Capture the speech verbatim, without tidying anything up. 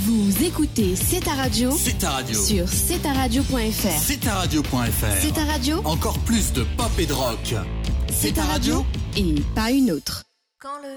Vous écoutez C'est ta radio. C'est ta radio. Sur c'est ta radio point f r. C'est ta radio point f r. C'est ta radio. Encore plus de pop et de rock. C'est ta radio et pas une autre. Quand le